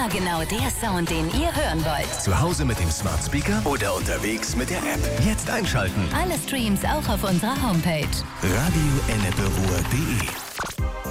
Immer genau der Sound, den ihr hören wollt. Zu Hause mit dem Smart Speaker oder unterwegs mit der App. Jetzt einschalten. Alle Streams auch auf unserer Homepage. Radio-ennepe-ruhr.de